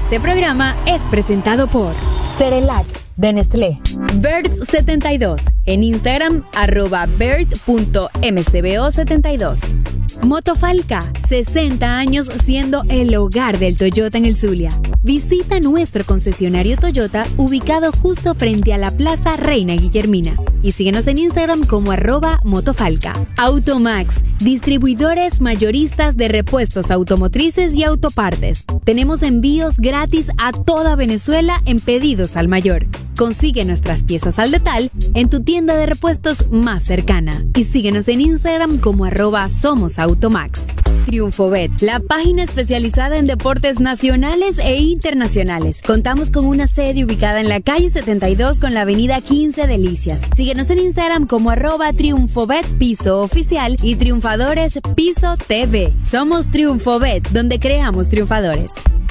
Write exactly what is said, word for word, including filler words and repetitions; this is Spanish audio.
Este programa es presentado por Cerelac de Nestlé. Bert setenta y dos, en Instagram, arroba bert punto m c b o setenta y dos. Motofalca, sesenta años siendo el hogar del Toyota en el Zulia. Visita nuestro concesionario Toyota ubicado justo frente a la Plaza Reina Guillermina y síguenos en Instagram como arroba Motofalca. Automax, distribuidores mayoristas de repuestos automotrices y autopartes. Tenemos envíos gratis a toda Venezuela en pedidos al mayor. Consigue nuestras piezas al detalle en tu tienda de repuestos más cercana y síguenos en Instagram como arroba Somos Automax. TriunfoBet, la página especializada en deportes nacionales e internacionales. Contamos con una sede ubicada en la calle setenta y dos con la avenida quince Delicias. Síguenos en Instagram como arroba TriunfoBet Piso Oficial y Triunfadores Piso T V. Somos TriunfoBet, donde creamos triunfadores.